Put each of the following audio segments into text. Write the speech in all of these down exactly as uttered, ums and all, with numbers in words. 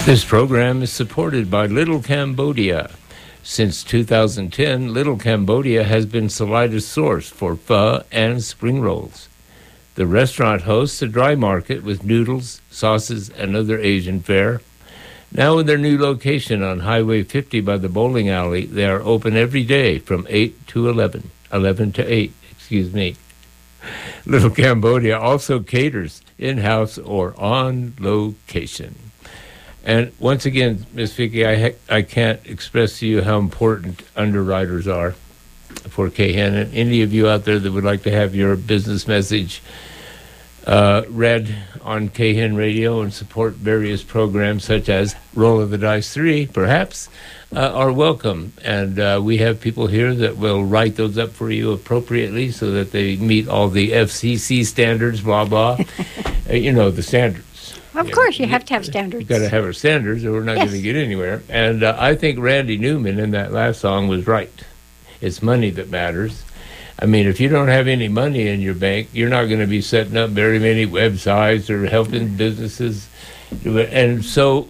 This program is supported by Little Cambodia. Since two thousand ten, Little Cambodia has been Salaida's source for pho and spring rolls. The restaurant hosts a dry market with noodles, sauces, and other Asian fare. Now in their new location on Highway fifty by the bowling alley, they are open every day from eight to eleven. eleven to eight, excuse me. Little Cambodia also caters in-house or on location. And once again, Miz Vicki, I, ha- I can't express to you how important underwriters are for K H E N. And any of you out there that would like to have your business message uh, read on K H E N Radio and support various programs such as Roll of the Dice three, perhaps, uh, are welcome. And uh, we have people here that will write those up for you appropriately so that they meet all the F C C standards, blah, blah. uh, you know, the standards. Of yeah, course, you have to have standards. You've got to have our standards, or we're not yes. going to get anywhere. And uh, I think Randy Newman in that last song was right. It's money that matters. I mean, if you don't have any money in your bank, you're not going to be setting up very many websites or helping businesses. And so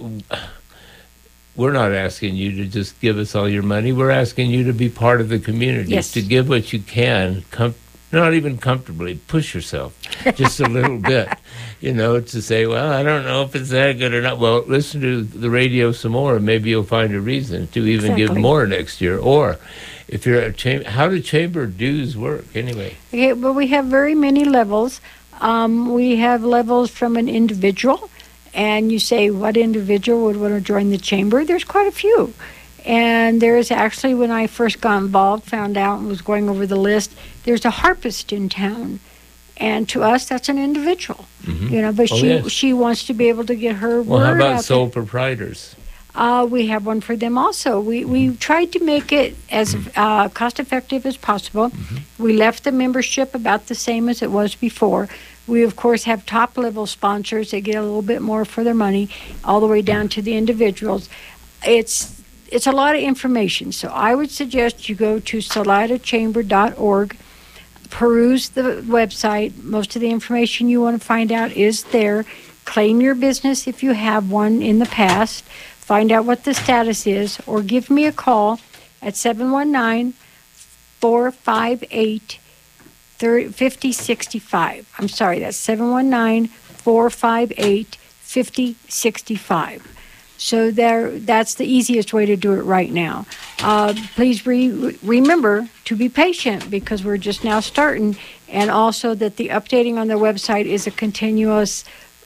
we're not asking you to just give us all your money. We're asking you to be part of the community, yes. to give what you can, com- not even comfortably, push yourself just a little bit. You know, to say, well, I don't know if it's that good or not. Well, listen to the radio some more, and maybe you'll find a reason to even exactly. give more next year. Or if you're a chamber, how do chamber dues work anyway? Okay, well, we have very many levels. Um, we have levels from an individual, and you say, what individual would want to join the chamber? There's quite a few. And there's actually, when I first got involved, found out and was going over the list, there's a harpist in town. And to us, that's an individual, mm-hmm. you know. But oh, she yes. she wants to be able to get her well, word how about out sole there. proprietors? Uh, we have one for them also. We mm-hmm. we tried to make it as uh, cost effective as possible. Mm-hmm. We left the membership about the same as it was before. We of course have top level sponsors that get a little bit more for their money, all the way down to the individuals. It's it's a lot of information, so I would suggest you go to salida chamber dot org. Peruse the website. Most of the information you want to find out is there. Claim your business if you have one in the past. Find out what the status is, or give me a call at seven one nine, four five eight, five oh six five. I'm sorry, that's seven one nine, four five eight, five oh six five. So there, that's the easiest way to do it right now. Uh, please re- remember to be patient because we're just now starting, and also that the updating on the website is a continuous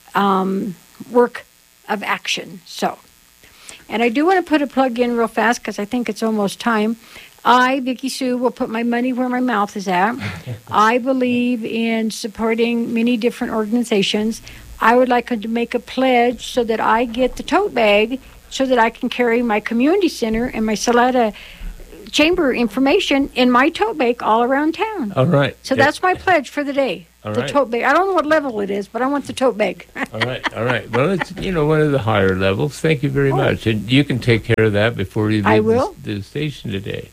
um, work of action. So, and I do want to put a plug in real fast because I think it's almost time. I, Vicki Sue, will put my money where my mouth is at. I believe in supporting many different organizations. I would like to make a pledge so that I get the tote bag so that I can carry my community center and my Salida chamber information in my tote bag all around town. All right. So that's my pledge for the day. All the right. tote bag. I don't know what level it is, but I want the tote bag. all right. All right. Well, it's, you know, one of the higher levels. Thank you very oh. much. And you can take care of that before you leave I will. The, the station today.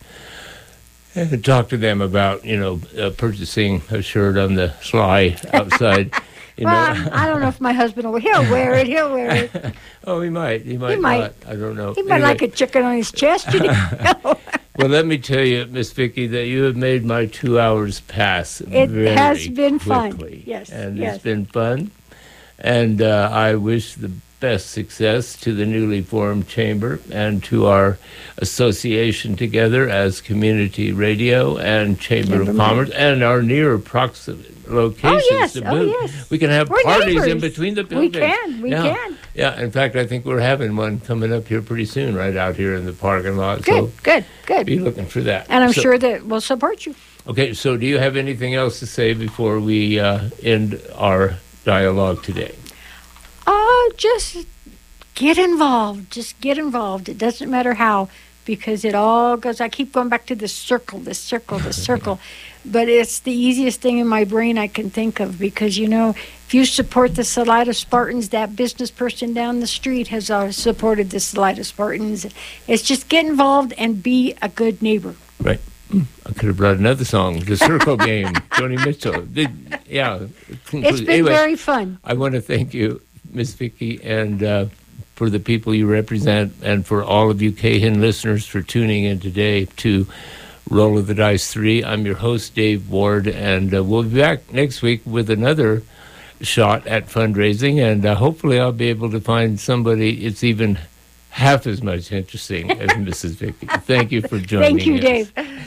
And talk to them about, you know, uh, purchasing a shirt on the sly outside. You well, know. I don't know if my husband will. He'll wear it. He'll wear it. oh, he might. He might. He might. Not. I don't know. He might anyway. like a chicken on his chest. You know? Well, let me tell you, Miss Vicki, that you have made my two hours pass. It very has been quickly. fun. Yes. And yes. it's been fun. And uh, I wish the best success to the newly formed chamber and to our association together as Community Radio and Chamber Never of mind. Commerce and our near proximate locations oh, yes. to boot. Oh, yes. We can have We're parties neighbors. in between the buildings. We can. We yeah. can. Yeah. In fact, I think we're having one coming up here pretty soon, right out here in the parking lot. Good. So good. Good. be looking for that. And I'm so, sure that we'll support you. Okay. So, do you have anything else to say before we uh, end our dialogue today? Uh, just get involved. Just get involved. It doesn't matter how, because it all goes, I keep going back to this circle, this circle, this circle. But it's the easiest thing in my brain I can think of because, you know, if you support the Salida Spartans, that business person down the street has uh, supported the Salida Spartans. It's just get involved and be a good neighbor. Right. I could have brought another song, The Circle Game, Joni Mitchell. Did, yeah. It it's been anyway, very fun. I want to thank you, Miss Vicki, and uh, for the people you represent, and for all of you Cahin listeners for tuning in today to Roll of the Dice three. I'm your host, Dave Ward, and uh, we'll be back next week with another shot at fundraising, and uh, hopefully I'll be able to find somebody it's even half as much interesting as Missus Vicky. Thank you for joining us. Thank you, Dave.